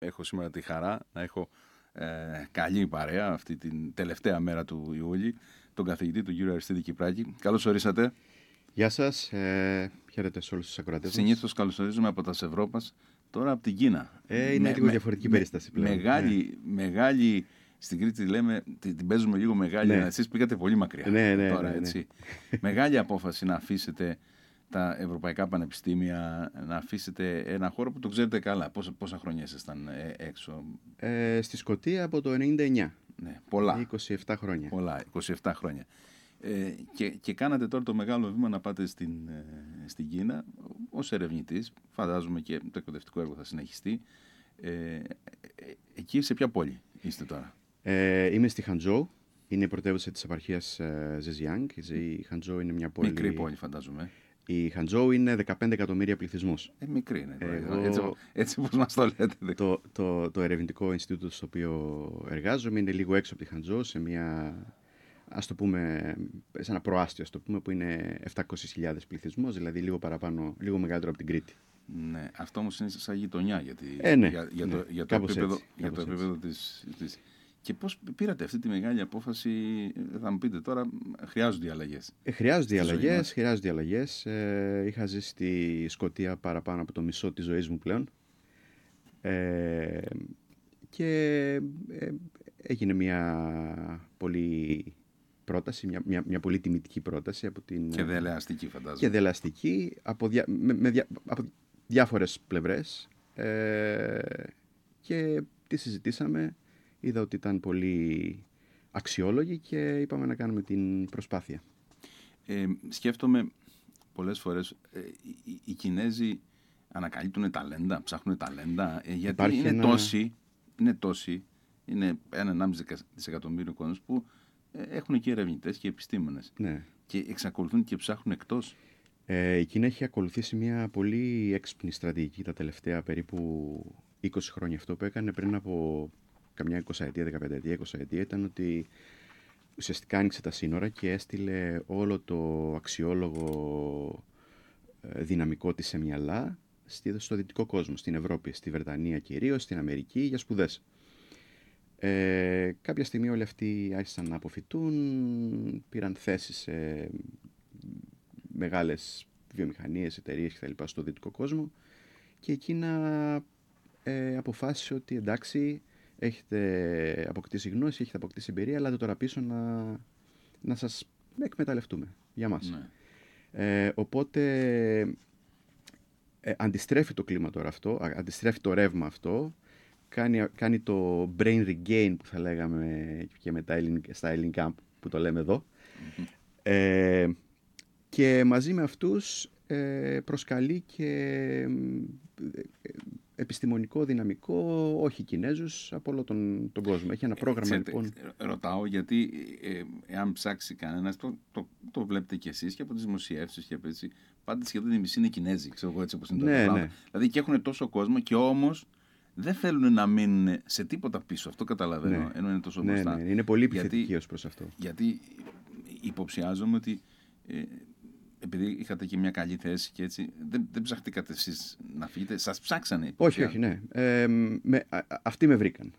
Έχω σήμερα τη χαρά να έχω καλή παρέα αυτή την τελευταία μέρα του Ιούλη, τον καθηγητή, τον κύριο Αριστίδη Κυπράκη. Καλώς ορίσατε. Γεια σας, χαίρετε σε όλους τους ακροατές μας. Συνήθως καλωσορίζουμε από τα Ευρώπας, τώρα από την Κίνα. Είναι λίγο διαφορετική περίσταση πλέον. Μεγάλη, στην Κρήτη λέμε, την παίζουμε λίγο μεγάλη, Ναι. εσείς πήγατε πολύ μακριά. Ναι. Έτσι. Μεγάλη απόφαση να αφήσετε τα ευρωπαϊκά πανεπιστήμια, να αφήσετε ένα χώρο που το ξέρετε καλά. Πόσα χρόνια ήσασταν έξω? Στη Σκωτία από το 1999. Ναι, πολλά. 27 χρόνια. Πολλά, 27 χρόνια. Και κάνατε τώρα το μεγάλο βήμα να πάτε στην Κίνα ως ερευνητής. Φαντάζομαι και το εκπαιδευτικό έργο θα συνεχιστεί. Εκεί σε ποια πόλη είστε τώρα? Είμαι στη Χαντζόου. Είναι η πρωτεύουσα της επαρχίας Ζεζιάνγκ. Η Χαντζόου είναι μια πόλη... Μικρή πόλη, φαντάζομαι. Η Χαντζόου είναι 15 εκατομμύρια πληθυσμός. Μικρή είναι. Έτσι όπως μας το λέτε. Το ερευνητικό Ινστιτούτο στο οποίο εργάζομαι είναι λίγο έξω από τη Χαντζόου, σε μια... ας το πούμε, σε ένα προάστιο, που είναι 700.000 πληθυσμός, δηλαδή λίγο παραπάνω, λίγο μεγαλύτερο από την Κρήτη. Ναι, αυτό όμως είναι σαν γειτονιά για το επίπεδο της... Και πώς πήρατε αυτή τη μεγάλη απόφαση? Θα μου πείτε τώρα, χρειάζονται αλλαγές. Χρειάζονται αλλαγές. Είχα ζήσει στη Σκωτία παραπάνω από το μισό της ζωής μου πλέον. Και έγινε μια πολύ πρόταση, μια πολύ τιμητική πρόταση από την... Και δελεαστική, φαντάζομαι. Και δελεαστική από διάφορες πλευρές. Και τη συζητήσαμε. Είδα ότι ήταν πολύ αξιόλογη και είπαμε να κάνουμε την προσπάθεια. Σκέφτομαι πολλές φορές, οι Κινέζοι ανακαλύπτουν ταλέντα, ψάχνουν ταλέντα, γιατί είναι τόσοι, είναι 1,5 δισεκατομμύριο κόσμος που έχουν και ερευνητές και επιστήμονες. Ναι. Και εξακολουθούν και ψάχνουν εκτός. Η Κίνα έχει ακολουθήσει μια πολύ έξυπνη στρατηγική τα τελευταία περίπου 20 χρόνια. Αυτό που έκανε πριν από καμιά 20 ετία, 15 ετία, 20 ετία ήταν ότι ουσιαστικά άνοιξε τα σύνορα και έστειλε όλο το αξιόλογο δυναμικό της σε μυαλά στο δυτικό κόσμο, στην Ευρώπη, στη Βρετανία κυρίως, στην Αμερική για σπουδές. Κάποια στιγμή όλοι αυτοί άρχισαν να αποφυτούν, πήραν θέσεις σε μεγάλες βιομηχανίες, εταιρείες κτλ. Στο δυτικό κόσμο και η Κίνα αποφάσισε ότι εντάξει, έχετε αποκτήσει γνώση, έχετε αποκτήσει εμπειρία, αλλά τώρα πίσω να σας εκμεταλλευτούμε για μας. Ναι. Οπότε αντιστρέφει το κλίμα τώρα αυτό, αντιστρέφει το ρεύμα αυτό, κάνει το brain regain που θα λέγαμε και στα ελληνικά που το λέμε εδώ. Mm-hmm. Και μαζί με αυτούς προσκαλεί και επιστημονικό δυναμικό, όχι Κινέζους, από όλο τον κόσμο. Έχει ένα πρόγραμμα λοιπόν. Ρωτάω γιατί εάν ψάξει κανένας, το βλέπετε κι εσείς και από τις δημοσιεύσεις και από έτσι, πάντα σχεδόν η μισή είναι Κινέζοι, ξέρω εγώ έτσι όπως είναι το πράγμα. Ναι. Δηλαδή και έχουν τόσο κόσμο και όμως δεν θέλουν να μείνουν σε τίποτα πίσω. Αυτό καταλαβαίνω, ναι. Ενώ είναι τόσο μπροστά. Ναι, είναι πολύ επιθετικοί ως προς αυτό. Γιατί υποψιάζομαι ότι επειδή είχατε και μια καλή θέση και έτσι, δεν ψαχτήκατε εσείς να φύγετε, σας ψάξανε. Όχι, ναι. Αυτοί με βρήκαν.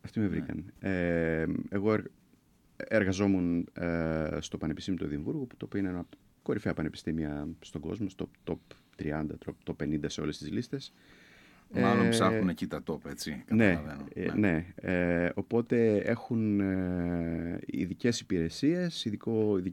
Εγώ εργαζόμουν στο Πανεπιστήμιο του Εδιμβούργου, το οποίο είναι ένα από τα κορυφαία πανεπιστήμια στον κόσμο, στο top 30, top 50 σε όλες τις λίστες. Μάλλον ψάχνουν εκεί τα top, έτσι, καταλαβαίνω. Ναι. Οπότε έχουν ειδικές υπηρεσίες, ειδική